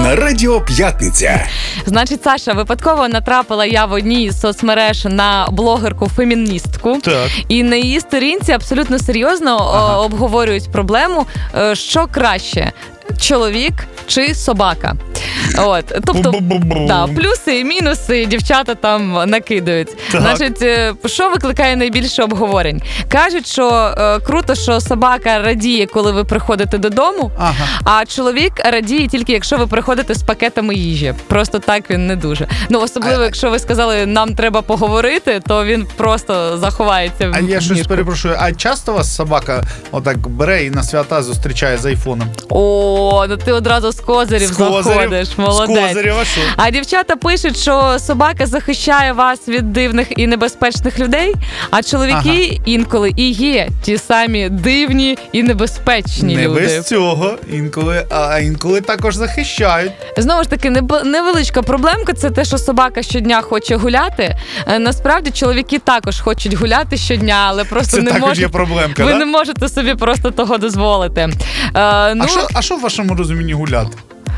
на Радіо П'ятниця. Значить, Саша, випадково натрапила я в одній із соцмереж на блогерку-феміністку. Так. І на її сторінці абсолютно серйозно обговорюють проблему, що краще – чоловік чи собака. От, тобто, да, плюси і мінуси дівчата там накидають. Так. Значить, що викликає найбільше обговорень? Кажуть, що круто, що собака радіє, коли ви приходите додому, а чоловік радіє тільки, якщо ви приходите з пакетами їжі. Просто так він не дуже. Ну, особливо, якщо ви сказали, нам треба поговорити, то він просто заховається в А я щось ніжку. перепрошую, а часто вас собака отак бере і на свята зустрічає з айфоном? О, ну ти одразу з козирів заходиш. Молодець. З козирів, а що? А дівчата пишуть, що собака захищає вас від дивних і небезпечних людей, а чоловіки інколи і є ті самі дивні і небезпечні Не люди. без цього, інколи також захищають. Знову ж таки, невеличка проблемка – це те, що собака щодня хоче гуляти. Насправді, чоловіки також хочуть гуляти щодня, але просто Це не також можуть. є проблемка, Ви да? не можете собі просто того дозволити. А що в вашому розумінні гуляти?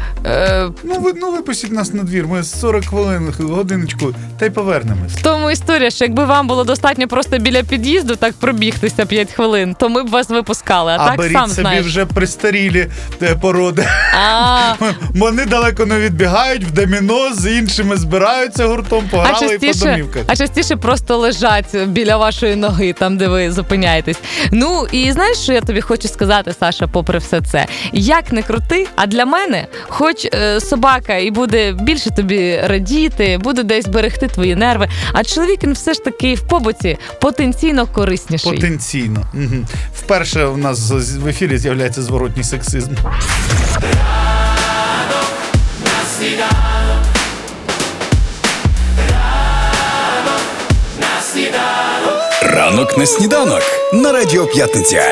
Випустіть нас на двір, ми 40 хвилин, годиночку, та й повернемось. В тому історія, що якби вам було достатньо просто біля під'їзду так пробігтися 5 хвилин, то ми б вас випускали. А так беріть сам собі знаєш. вже пристарілі породи. Вони далеко не відбігають, в доміно з іншими збираються гуртом, пограли і по домівках. А частіше просто лежать біля вашої ноги, там, де ви зупиняєтесь. Ну, і знаєш, що я тобі хочу сказати, Саша, попри все це? Як не крути, а для мене, хоч собака і буде більше тобі радіти, буде десь берегти твої нерви, а чоловік, він все ж таки в побуті потенційно корисніший. Потенційно. Угу. Вперше в нас в ефірі з'являється зворотній сексизм. Ранок на сніданок на Радіо П'ятниця.